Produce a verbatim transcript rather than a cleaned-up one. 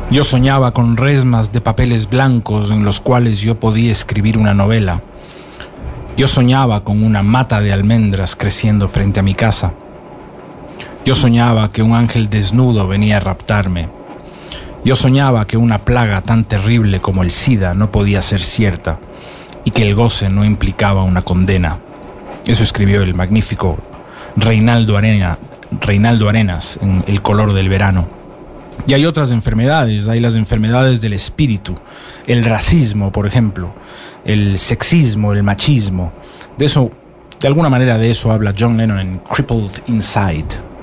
Yo soñaba con resmas de papeles blancos en los cuales yo podía escribir una novela. Yo soñaba con una mata de almendras creciendo frente a mi casa. Yo soñaba que un ángel desnudo venía a raptarme. Yo soñaba que una plaga tan terrible como el SIDA no podía ser cierta y que el goce no implicaba una condena. Eso escribió el magnífico Reinaldo Arena, Reinaldo Arenas en El color del verano. Y hay otras enfermedades, hay las enfermedades del espíritu, el racismo, por ejemplo, el sexismo, el machismo. De eso, de alguna manera de eso habla John Lennon en Crippled Inside.